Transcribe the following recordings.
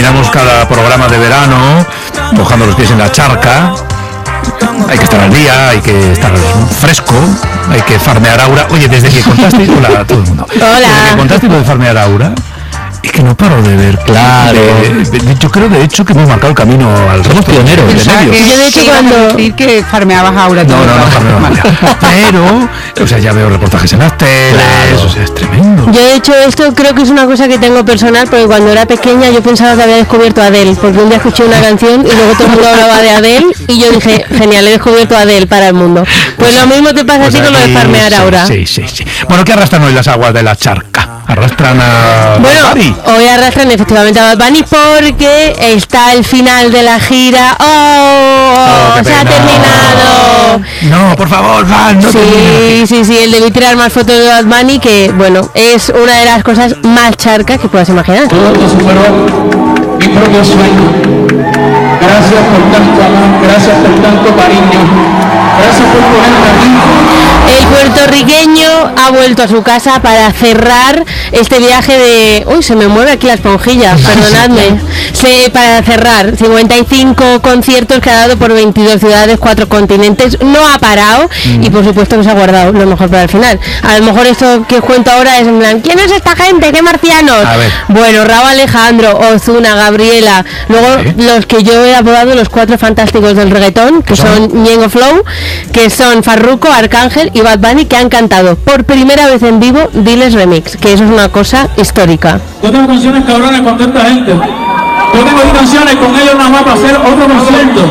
terminamos cada programa de verano mojando los pies en la charca. Hay que estar al día, hay que estar fresco, hay que farmear aura. Oye, desde que contaste, hola a todo el mundo. Hola. Desde que contaste lo de farmear aura, es que no paro de ver. Claro. Yo creo de hecho que hemos marcado el camino al resto. Pioneros. ¿En serio? Yo de hecho cuando... decir que farmeabas aura. No, farmeaba aura. Pero, o sea, ya veo reportajes en las teles, o sea, es tremendo. Yo de hecho esto creo que es una cosa que tengo personal, porque cuando era pequeña yo pensaba que había descubierto a Adele, porque un día escuché una canción y luego todo el mundo hablaba de Adele y yo dije, genial, he descubierto a Adele para el mundo. Pues lo mismo te pasa a ti con lo de farmear aura. Sí. Bueno, ¿qué arrastran hoy las aguas de la charca? ¿Arrastran a Bueno, Bad Bunny? hoy arrastran efectivamente a Bad Bunny porque está el final de la gira. Qué Se ha pena. terminado. No, por favor, Van, no termine. Sí, el de tirar más fotos de Bad Bunny, que bueno, es una de las cosas más charcas que puedas imaginar. Todo esto superó mi propio sueño. Gracias por tanto amor, gracias por tanto cariño, gracias por ponerme aquí. El puertorriqueño ha vuelto a su casa para cerrar este viaje de... Uy, se me mueve aquí la esponjilla, perdonadme. Para cerrar 55 conciertos que ha dado por 22 ciudades, 4 continentes. No ha parado y por supuesto nos ha guardado lo mejor para el final. A lo mejor esto que os cuento ahora es en plan, ¿quién es esta gente? ¿Qué marcianos? A ver. Bueno, Rauw Alejandro, Ozuna, Gabriela, luego los que yo he apodado los 4 fantásticos del reggaetón, que son Ñengo Flow, que son Farruko, Arcángel y Bad Bunny, que han cantado por primera vez en vivo Diles Remix, que eso es una cosa histórica. Yo tengo canciones cabrones con tanta gente. Yo tengo canciones con ellos nada más para hacer otro concierto.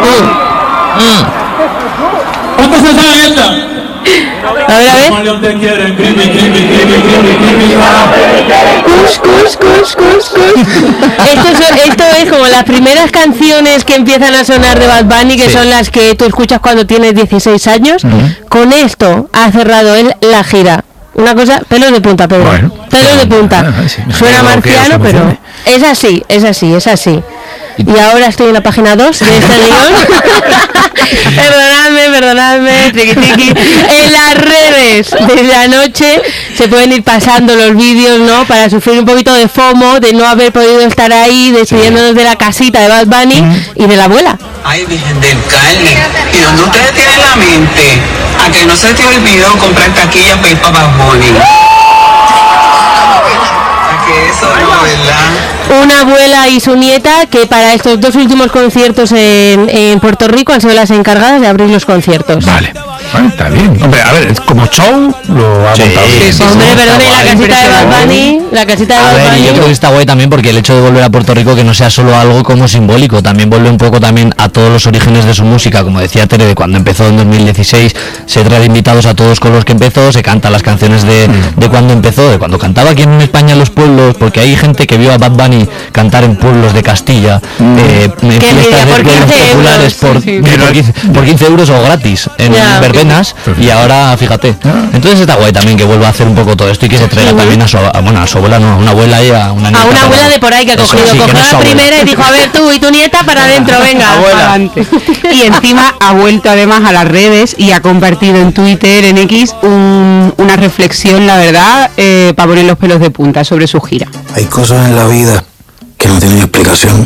¿Cuántos se saben esta? A ver. León te quiere, crimen. Esto es como las primeras canciones que empiezan a sonar de Bad Bunny, que son las que tú escuchas cuando tienes 16 años. Con esto ha cerrado él la gira. Una cosa, pelos de punta, Pedro. Bueno, pelos de punta. sí, Suena marciano, pero es así. Y ahora estoy en la página 2 de este guión. Perdonadme, triqui. En las redes desde anoche se pueden ir pasando los vídeos, ¿no? Para sufrir un poquito de FOMO, de no haber podido estar ahí, despidiéndonos de la casita de Bad Bunny y de la abuela. Ay, Virgen del Carmen, ¿y dónde ustedes tienen la mente? A que no se te olvidó comprar taquillas para ir para Bad Bunny. A que eso no, ¿verdad? Una abuela y su nieta que para estos 2 últimos conciertos en Puerto Rico han sido las encargadas de abrir los conciertos. Vale. Bueno, está bien. Hombre, a ver, como show lo ha montado bien. Hombre, perdón, y la casita de Bad Bunny, A ver, y yo creo que está guay también porque el hecho de volver a Puerto Rico que no sea solo algo como simbólico, también vuelve un poco también a todos los orígenes de su música, como decía Tere, de cuando empezó en 2016, se trae invitados a todos con los que empezó, se canta las canciones de cuando empezó, de cuando cantaba aquí en España en los pueblos, porque hay gente que vio a Bad Bunny cantar en pueblos de Castilla, en fiestas de pueblos populares por 15 euros o gratis en verbenas, y ahora fíjate. Entonces está guay también que vuelva a hacer un poco todo esto y que se traiga también a su abuela, no, a una abuela y a una nieta. A una abuela de por ahí que ha cogió la primera y dijo, a ver tú y tu nieta para adentro, venga. Adelante. Y encima ha vuelto además a las redes y ha compartido en Twitter, en X, una reflexión, la verdad, para poner los pelos de punta sobre su gira. Hay cosas en la vida que no tienen explicación.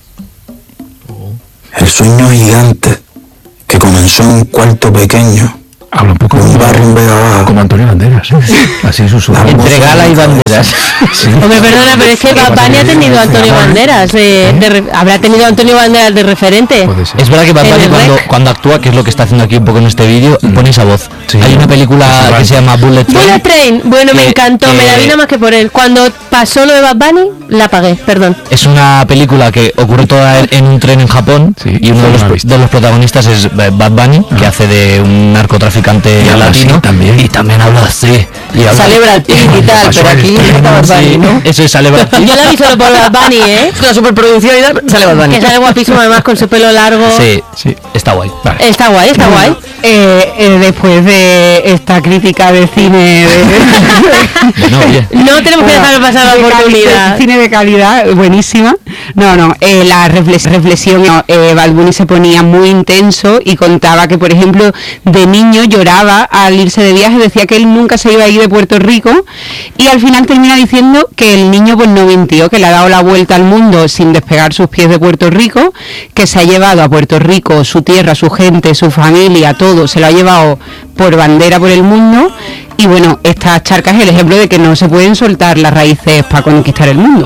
El sueño gigante que comenzó en un cuarto pequeño, Habla un poco un barrio en Vega Baja, como Antonio Banderas, así susurra. Entre gala y banderas. Hombre, perdona, pero es que Bad Bunny ha tenido a Antonio Banderas, habrá tenido a Antonio Banderas de referente. Es verdad que Bad Bunny cuando actúa, que es lo que está haciendo aquí un poco en este vídeo, pone esa voz. Hay una película que se llama Bullet Train. Bueno, me encantó, me la vi nada más que por él. Cuando pasó lo de Bad Bunny, la apagué, perdón. Es una película que ocurre toda en un tren en Japón, y uno de los protagonistas es Bad Bunny, que hace de un narcotraficante latino, y también habla así. Sale Brad Pitt y tal, pero aquí está Bad Bunny, ¿no? Eso es, sale Brad Pitt. Yo la vi solo por Bad Bunny, Es una superproducción y tal, sale Bad Bunny. Que sale guapísimo además con su pelo largo. Sí, está guay. Vale. Está guay. Después de esta crítica de cine Bueno, oye. No tenemos que dejar pasar la oportunidad. Cine de calidad, buenísima. La reflexión, Bad Bunny se ponía muy intenso y contaba que, por ejemplo, de niño lloraba al irse de viaje, decía que él nunca se iba a ir de Puerto Rico y al final termina diciendo que el niño pues no mintió, que le ha dado la vuelta al mundo sin despegar sus pies de Puerto Rico, que se ha llevado a Puerto Rico su tierra, su gente, su familia, todo, se lo ha llevado por bandera por el mundo. Y bueno, esta charca es el ejemplo de que no se pueden soltar las raíces para conquistar el mundo.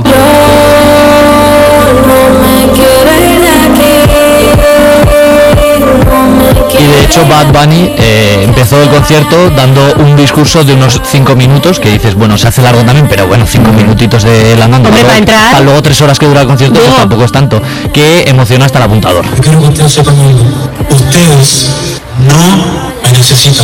Y de hecho Bad Bunny empezó el concierto dando un discurso de unos 5 minutos, que dices, bueno, se hace largo también, pero bueno, 5 minutitos de él andando. Hombre, para entrar. Para luego 3 horas que dura el concierto, pues tampoco es tanto, que emociona hasta el apuntador. Yo quiero que ustedes sepan algo. Ustedes no me necesitan.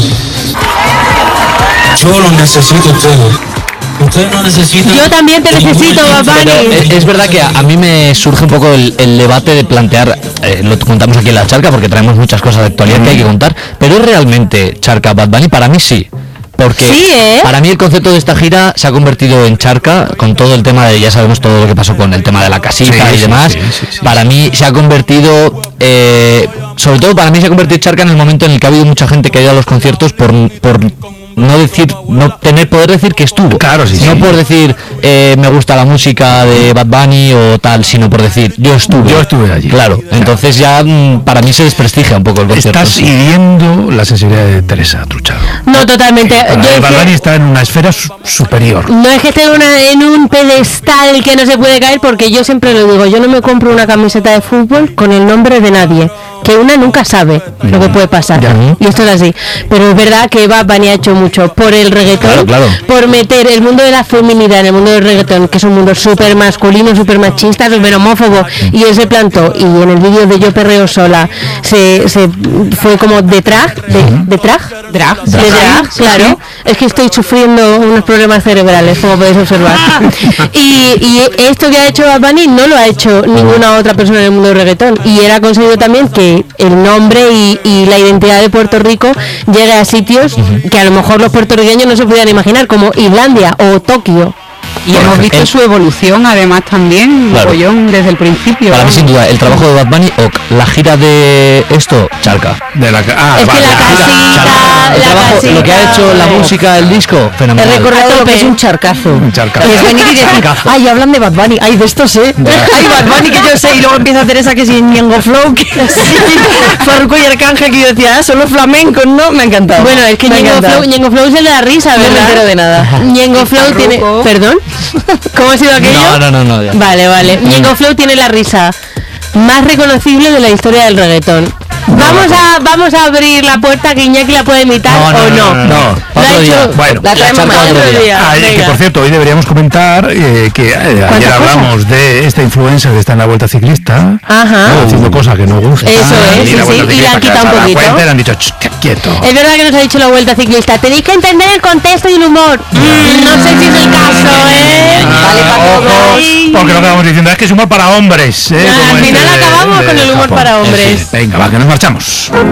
Yo los necesito a ustedes. Ustedes no necesitan. Yo también te necesito, Bad Bunny. Pero es verdad que a mí me surge un poco el debate de plantear, lo contamos aquí en la charca porque traemos muchas cosas de actualidad que hay que contar, pero ¿es realmente charca Bad Bunny? Para mí sí. Porque sí, para mí el concepto de esta gira se ha convertido en charca con todo el tema de, ya sabemos todo lo que pasó con el tema de la casita y demás. Para mí se ha convertido, sobre todo para mí se ha convertido en charca en el momento en el que ha habido mucha gente que ha ido a los conciertos por no decir, no tener poder decir que estuvo. Claro, sí, no sí. por decir me gusta la música de Bad Bunny o tal, sino por decir yo estuve allí. Claro, entonces ya para mí se desprestigia un poco el concierto. Estás hiriendo la sensibilidad de Teresa Truchado. No, totalmente. Bad Bunny está en una esfera superior. No es que esté en un pedestal que no se puede caer, porque yo siempre lo digo, yo no me compro una camiseta de fútbol con el nombre de nadie, que una nunca sabe lo que puede pasar, y esto es así. Pero es verdad que Bad Bunny ha hecho mucho por el reggaetón, claro. por meter el mundo de la feminidad en el mundo del reggaetón, que es un mundo súper masculino, súper machista, súper homófobo, y él se plantó, y en el vídeo de Yo Perreo Sola se fue como de drag, claro. Es que estoy sufriendo unos problemas cerebrales, como podéis observar. Y esto que ha hecho Bad Bunny no lo ha hecho ninguna otra persona en el mundo del reggaetón, y él ha conseguido también que el nombre y la identidad de Puerto Rico llegue a sitios que a lo mejor los puertorriqueños no se podían imaginar, como Islandia o Tokio. Y hemos visto su evolución además también, mogollón, desde el principio. Para mí sin duda, el trabajo de Bad Bunny, la gira de esto, charca. De la es que la casita, lo que ha hecho la música, el disco, fenomenal. He recordado lo que es un charcazo. Un charcazo. Es venir y decir, ay, hablan de Bad Bunny, ay, de esto sé. Ay, Bad Bunny que yo sé, y luego empieza a hacer esa que sin Ñengo Flow, que Farruko y Arcángel, que yo decía, solo flamencos, ¿no? Me ha encantado. Bueno, es que Ñengo Flow se le da risa, ¿verdad? No me entero de nada. Ñengo Flow tiene... ¿Perdón? ¿Cómo ha sido aquello? No. Ya. Vale. Ñengo Flow tiene la risa más reconocible de la historia del reggaetón. Vamos a abrir la puerta, que Iñaki la puede imitar o no. No, otro día. Bueno, la traemos para otro día. Que por cierto, hoy deberíamos comentar que ayer hablamos de esta influencer que está en la Vuelta Ciclista, haciendo cosas que no gustan. Eso es, y le han quitado un poquito. Le han dicho, quieto. Es verdad que nos ha dicho la Vuelta Ciclista, tenéis que entender el contexto y el humor. No sé si es el caso, vale, para todos. Porque lo que vamos diciendo es que es humor para hombres. Al final acabamos con el humor para hombres. Venga, va, que nos marchamos.